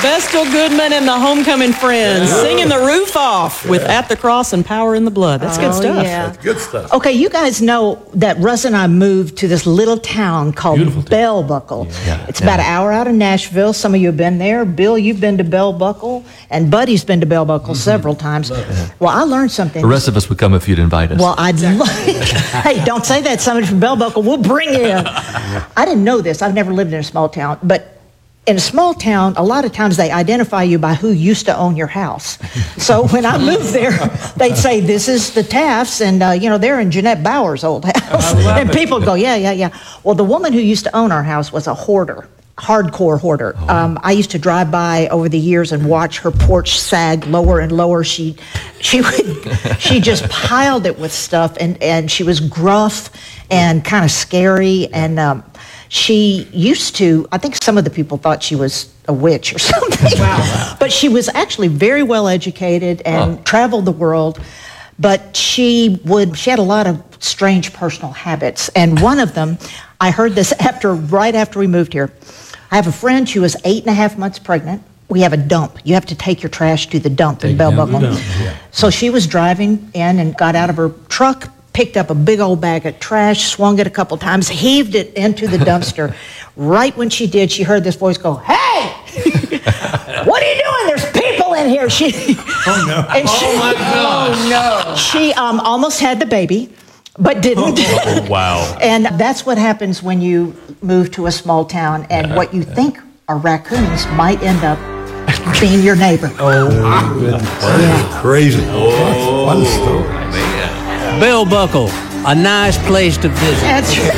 Vestal Goodman and the Homecoming Friends singing the roof off with At the Cross and Power in the Blood. That's good stuff. Yeah. That's good stuff. Okay, you guys know that Russ and I moved to this little town called Bell Buckle. It's about an hour out of Nashville. Some of you have been there. Bill, you've been to Bell Buckle, and Buddy's been to Bell Buckle several times. Well, I learned something. The rest of us would come if you'd invite us. Well, hey, don't say that. Somebody from Bell Buckle, we'll bring you in. I didn't know this. I've never lived in a small town, but in a small town, a lot of times they identify you by who used to own your house. So when I moved there, they'd say, this is the Tafts, and, they're in Jeanette Bauer's old house. And people go, yeah. Well, the woman who used to own our house was a hoarder, hardcore hoarder. I used to drive by over the years and watch her porch sag lower and lower. She just piled it with stuff, and she was gruff and kind of scary, and she used to, I think some of the people thought she was a witch or something. Wow. But she was actually very well educated and traveled the world. But she had a lot of strange personal habits. And one of them, I heard this right after we moved here. I have a friend who was 8.5 months pregnant. We have a dump. You have to take your trash to the dump in Bell Buckle. So she was driving in and got out of her truck, picked up a big old bag of trash, swung it a couple times, heaved it into the dumpster. Right when she did, she heard this voice go, "Hey, what are you doing? There's people in here." Oh, no. And she almost had the baby, but didn't. Oh, wow. And that's what happens when you move to a small town, and what you think are raccoons might end up being your neighbor. Oh, goodness. That's crazy. What a story. Bell Buckle, a nice place to visit. That's